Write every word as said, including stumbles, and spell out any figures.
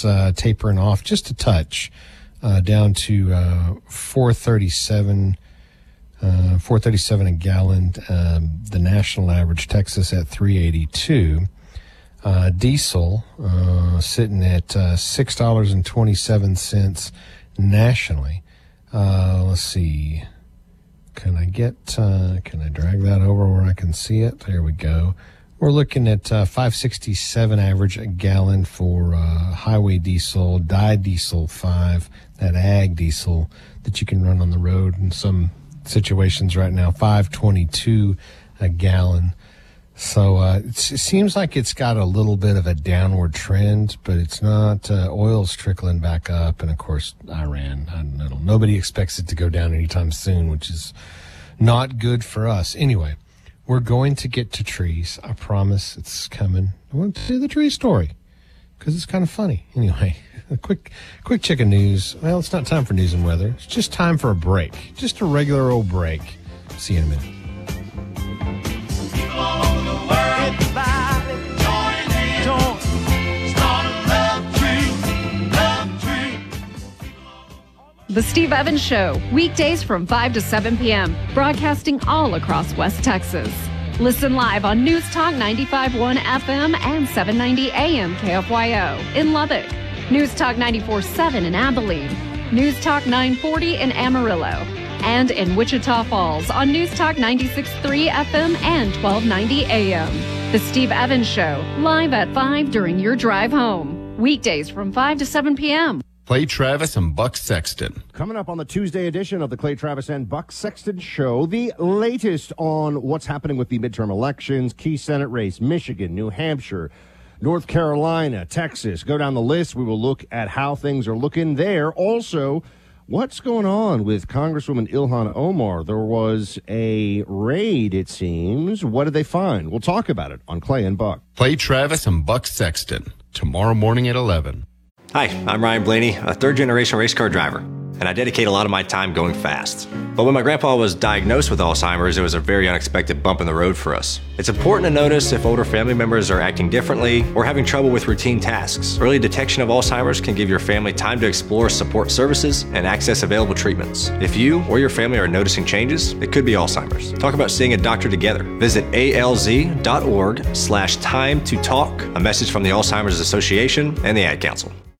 gas uh, tapering off just a touch, uh, down to uh, four thirty-seven. Uh, four thirty-seven a gallon. Um, the national average, Texas at three eighty-two. Uh, diesel uh, sitting at uh, six dollars and twenty-seven cents nationally. Uh, let's see. Can I get? Uh, can I drag that over where I can see it? There we go. We're looking at uh, five sixty-seven average a gallon for uh, highway diesel, dyed diesel five, that ag diesel that you can run on the road in some situations right now, five twenty-two a gallon. So uh, it's, it seems like it's got a little bit of a downward trend, but it's not. Uh, oil's trickling back up, and of course, Iran. I don't know. Nobody expects it to go down anytime soon, which is not good for us. Anyway, we're going to get to trees. I promise it's coming. I want to do the tree story because it's kind of funny. Anyway, a quick, quick check of news. Well, it's not time for news and weather. It's just time for a break, just a regular old break. See you in a minute. The Steve Evans Show, weekdays from five to seven p.m., broadcasting all across West Texas. Listen live on News Talk ninety-five point one F M and seven ninety A M K F Y O in Lubbock, News Talk ninety-four point seven in Abilene, News Talk nine forty in Amarillo, and in Wichita Falls on News Talk ninety-six point three F M and twelve ninety A M. The Steve Evans Show, live at five during your drive home, weekdays from five to seven p.m. Clay Travis and Buck Sexton. Coming up on the Tuesday edition of the Clay Travis and Buck Sexton Show, the latest on what's happening with the midterm elections, key Senate race, Michigan, New Hampshire, North Carolina, Texas. Go down the list. We will look at how things are looking there. Also, what's going on with Congresswoman Ilhan Omar? There was a raid, it seems. What did they find? We'll talk about it on Clay and Buck. Clay Travis and Buck Sexton, tomorrow morning at eleven. Hi, I'm Ryan Blaney, a third-generation race car driver, and I dedicate a lot of my time going fast. But when my grandpa was diagnosed with Alzheimer's, it was a very unexpected bump in the road for us. It's important to notice if older family members are acting differently or having trouble with routine tasks. Early detection of Alzheimer's can give your family time to explore support services and access available treatments. If you or your family are noticing changes, it could be Alzheimer's. Talk about seeing a doctor together. Visit alz.org slash time to talk, a message from the Alzheimer's Association and the Ad Council.